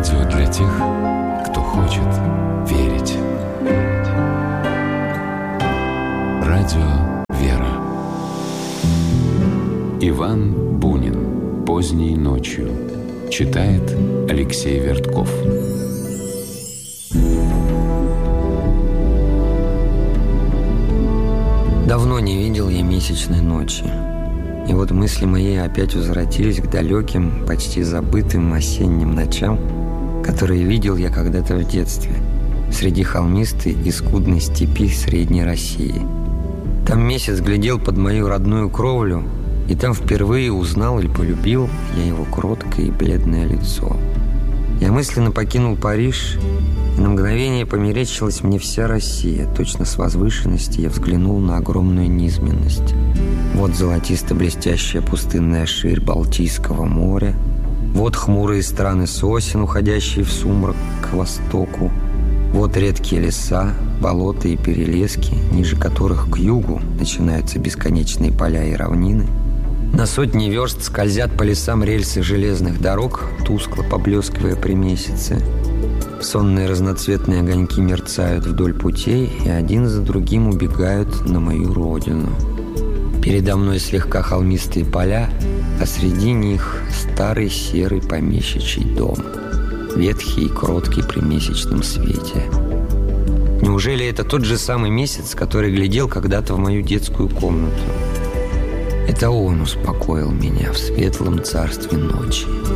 Радио для тех, кто хочет верить. Радио «Вера». Иван Бунин. «Поздней ночью». Читает Алексей Вертков. Давно не видел я месячной ночи. И вот мысли мои опять возвратились к далеким, почти забытым осенним ночам, которые видел я когда-то в детстве, среди холмистой и скудной степи Средней России. Там месяц глядел под мою родную кровлю, и там впервые узнал или полюбил я его кроткое и бледное лицо. Я мысленно покинул Париж, и на мгновение померещилась мне вся Россия. Точно с возвышенности я взглянул на огромную низменность. Вот золотисто-блестящая пустынная ширь Балтийского моря, вот хмурые страны сосен, уходящие в сумрак к востоку, вот редкие леса, болота и перелески, ниже которых к югу начинаются бесконечные поля и равнины. На сотни верст скользят по лесам рельсы железных дорог, тускло поблескивая при месяце. Сонные разноцветные огоньки мерцают вдоль путей и один за другим убегают на мою родину. Передо мной слегка холмистые поля, а среди них старый серый помещичий дом, ветхий и кроткий при месячном свете. Неужели это тот же самый месяц, который глядел когда-то в мою детскую комнату? Это он успокоил меня в светлом царстве ночи.